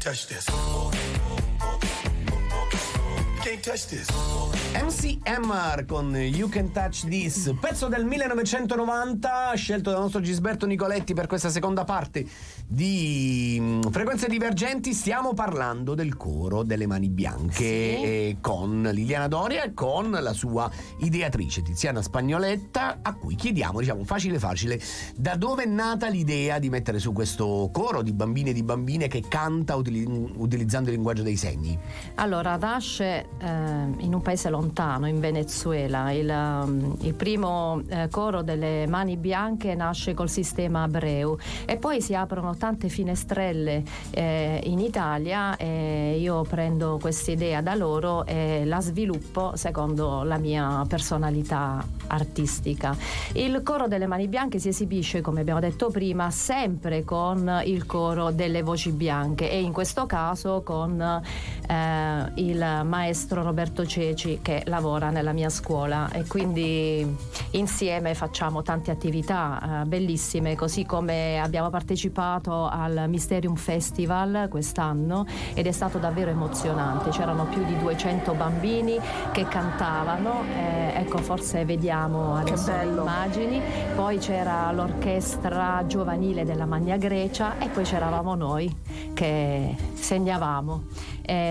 touch this. Can't touch this. MC Hammer con You Can Touch This, pezzo del 1990 scelto dal nostro Gisberto Nicoletti per questa seconda parte di Frequenze Divergenti. Stiamo parlando del coro delle Mani Bianche, con Liliana Doria e con la sua ideatrice Tiziana Spagnoletta, a cui chiediamo, diciamo facile da dove è nata l'idea di mettere su questo coro di bambine e di bambine che canta utilizzando il linguaggio dei segni. Allora, nasce in un paese lontano, in Venezuela. Il primo coro delle Mani Bianche nasce col sistema Abreu e poi si aprono tante finestrelle in Italia, e io prendo questa idea da loro e la sviluppo secondo la mia personalità artistica. Il coro delle Mani Bianche si esibisce, come abbiamo detto prima, sempre con il coro delle Voci Bianche, e in questo caso con il maestro Roberto Ceci, che lavora nella mia scuola, e quindi insieme facciamo tante attività bellissime, così come abbiamo partecipato al Mysterium Festival quest'anno ed è stato davvero emozionante. C'erano più di 200 bambini che cantavano, ecco, forse vediamo adesso le immagini. Poi c'era l'orchestra giovanile della Magna Grecia e poi c'eravamo noi che segnavamo.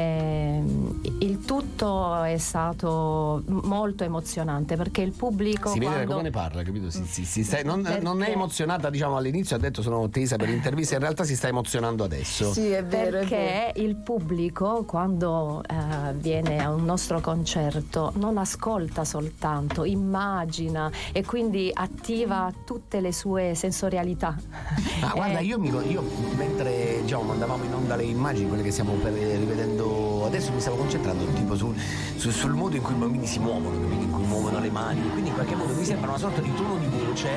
Il tutto è stato molto emozionante perché il pubblico si vede come ne parla, capito? Non è emozionata, diciamo, all'inizio ha detto sono tesa per l'intervista, in realtà si sta emozionando adesso. Sì, è vero, perché è vero. Il pubblico quando viene a un nostro concerto non ascolta soltanto, immagina e quindi attiva tutte le sue sensorialità. Guarda, io mentre mandavamo in onda le immagini, quelle che stiamo rivedendo adesso, mi stavo concentrando tipo sul modo in cui i bambini si muovono, in cui muovono le mani, quindi in qualche modo mi sembra una sorta di tono di voce